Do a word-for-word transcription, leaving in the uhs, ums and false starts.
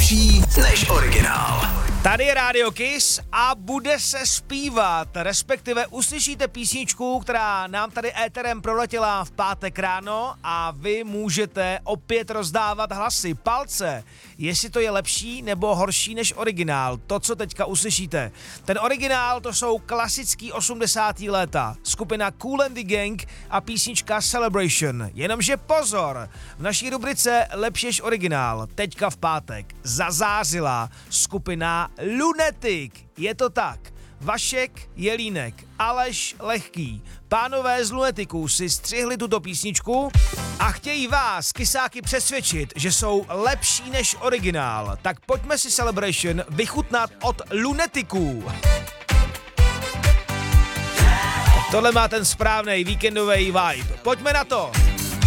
lepší než originál. Tady je Radio Kiss a bude se zpívat, respektive uslyšíte písničku, která nám tady éterem proletěla v pátek ráno a vy můžete opět rozdávat hlasy, palce, jestli to je lepší nebo horší než originál, to, co teďka uslyšíte. Ten originál to jsou klasický osmdesátá léta, skupina Kool and the Gang a písnička Celebration. Jenomže pozor, v naší rubrice Lepší než originál, teďka v pátek, zazářila skupina Lunatic. Je to tak. Vašek Jelínek, Aleš Lehký, pánové z Lunaticů si střihli tuto písničku a chtějí vás, kysáky, přesvědčit, že jsou lepší než originál. Tak pojďme si Celebration vychutnat od Lunaticů. Tohle má ten správnej víkendový vibe. Pojďme na to.